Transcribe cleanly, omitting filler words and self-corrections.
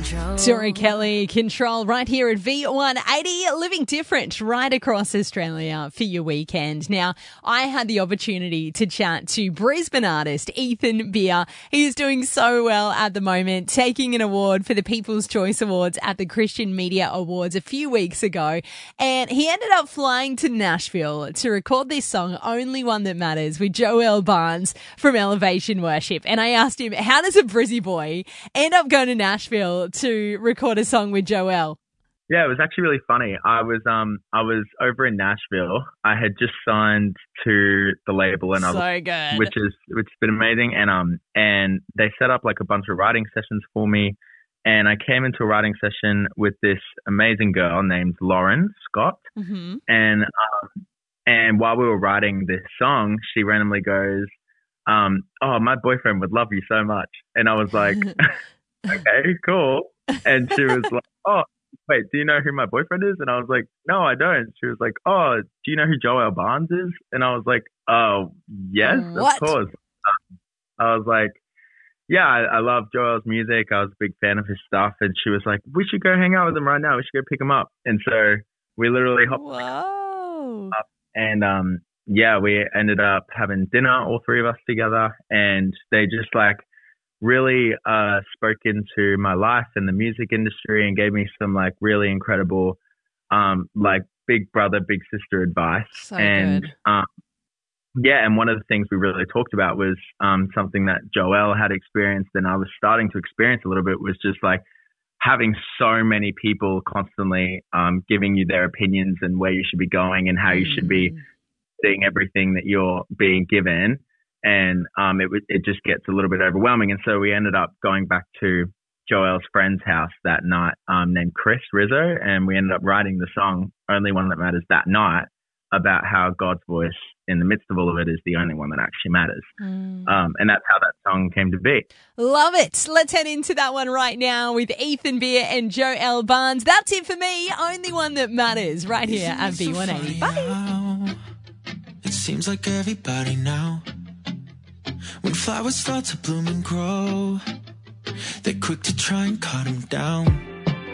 Tori Kelly, Control, right here at V180, living different right across Australia for your weekend. Now, I had the opportunity to chat to Brisbane artist Ethan Beer. He is doing so well at the moment, taking an award for the People's Choice Awards at the Christian Media Awards a few weeks ago. And he ended up flying to Nashville to record this song, Only One That Matters, with Joel Barnes from Elevation Worship. And I asked him, how does a Brizzy boy end up going to Nashville to record a song with Joel? Yeah, it was actually really funny. I was over in Nashville. I had just signed to the label, and which has been amazing. And they set up like a bunch of writing sessions for me. And I came into a writing session with this amazing girl named Lauren Scott. Mm-hmm. And while we were writing this song, she randomly goes, "Oh, my boyfriend would love you so much." And I was like, "Okay, cool." And she was like, "Oh, wait, do you know who my boyfriend is?" And I was like, "No, I don't." She was like, "Oh, do you know who Joel Barnes is?" And I was like, "Oh, yes, What? of course." I was like, "Yeah, I love Joel's music. I was a big fan of his stuff." And she was like, "We should go hang out with him right now. We should go pick him up." And so we literally hopped up, and we ended up having dinner, all three of us together, and they just like really spoke into my life and the music industry and gave me some like really incredible like big brother, big sister advice. So and good. And one of the things we really talked about was something that Joel had experienced and I was starting to experience a little bit, was just like having so many people constantly giving you their opinions and where you should be going and how you should be seeing everything that you're being given. And it just gets a little bit overwhelming. And so we ended up going back to Joel's friend's house that night named Chris Rizzo. And we ended up writing the song, Only One That Matters, that night, about how God's voice in the midst of all of it is the only one that actually matters. And that's how that song came to be. Love it. Let's head into that one right now with Ethan Beer and Joel Barnes. That's it for me. Only One That Matters right here at V180. Bye. It seems like everybody now, when flowers start to bloom and grow, they're quick to try and cut them down.